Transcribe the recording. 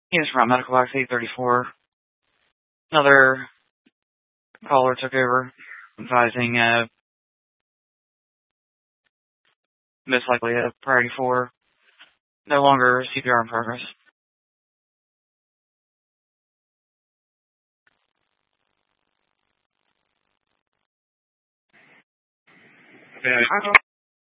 Units from Medical Box 834. Another caller took over, advising most likely a priority 4. No longer CPR in progress. Yeah.